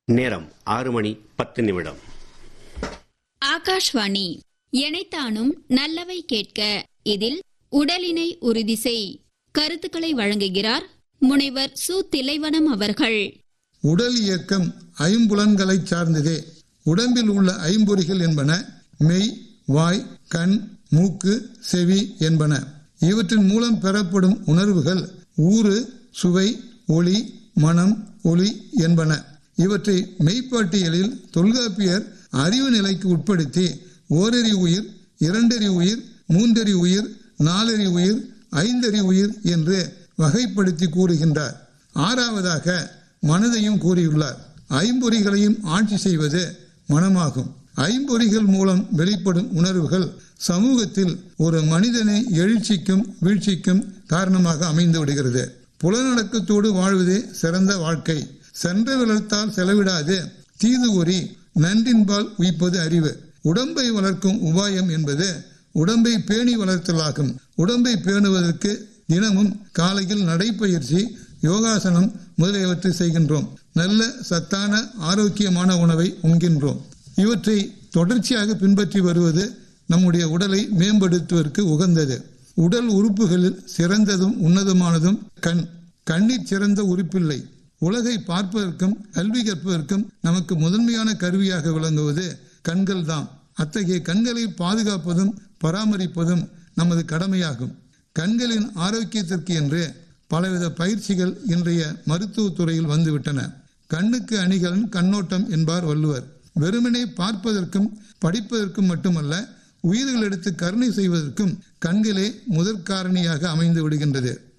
நேரம் 6:10. ஆகாஷ்வாணி. எனைத்தானும் நல்லவை கேட்க. இதில் உடலினை உறுதி செய். கருத்துக்களை வழங்குகிறார் முனைவர் சு. திலைவனம் அவர்கள். உடல் இயக்கம் ஐம்புலன்களை சார்ந்ததே. உடம்பில் உள்ள ஐம்பொறிகள் என்பன மெய், வாய், கண், மூக்கு, செவி என்பன. இவற்றின் மூலம் பெறப்படும் உணர்வுகள் ஊறு, சுவை, ஒளி, மனம், ஒளி என்பன. இவற்றை மெய்ப்பாட்டியலில் தொல்காப்பியர் அறிவு நிலைக்கு உட்படுத்தி ஓரறி உயிர், இரண்டறி உயிர், மூன்றறி உயிர், நாலறி உயிர், ஐந்தறி உயிர் என்று வகைப்படுத்தி கூறுகின்றார். ஆறாவதாக மனதையும் கூறியுள்ளார். ஐம்பொறிகளையும் ஆட்சி செய்வது மனமாகும். ஐம்பொறிகள் மூலம் வெளிப்படும் உணர்வுகள் சமூகத்தில் ஒரு மனிதனை எழுச்சிக்கும் வீழ்ச்சிக்கும் காரணமாக அமைந்து விடுகிறது. புலநடக்கத்தோடு வாழ்வதே சிறந்த வாழ்க்கை. சென்ற விளத்தால் செலவிடாது தீது ஒரி நன்றின்பால் உய்ப்பது அறிவு. உடம்பை வளர்க்கும் உபாயம் என்பது உடம்பை பேணி வளர்த்தலாகும். உடம்பை பேணுவதற்கு தினமும் காலையில் நடைப்பயிற்சி, யோகாசனம் முதலியவற்றை செய்கின்றோம். நல்ல சத்தான ஆரோக்கியமான உணவை உண்கின்றோம். இவற்றை தொடர்ச்சியாக பின்பற்றி வருவது நம்முடைய உடலை மேம்படுத்துவதற்கு உகந்தது. உடல் உறுப்புகளில் சிறந்ததும் உன்னதமானதும் கண். கண்ணிற் சிறந்த உறுப்பில்லை. உலகை பார்ப்பதற்கும் கல்வி கற்பதற்கும் நமக்கு முதன்மையான கருவியாக விளங்குவது கண்கள் தான். அத்தகைய கண்களை பாதுகாப்பதும் பராமரிப்பதும் நமது கடமையாகும். கண்களின் ஆரோக்கியத்திற்கு என்று பலவித பயிற்சிகள் இன்றைய மருத்துவத்துறையில் வந்துவிட்டன. கண்ணுக்கு அணிகலன் கண்ணோட்டம் என்பார் வள்ளுவர். வெறுமனே பார்ப்பதற்கும் படிப்பதற்கும் மட்டுமல்ல, உயிர்கள் எடுத்து கருணை செய்வதற்கும் கண்களே முதற்காரணியாக அமைந்து விடுகின்றது.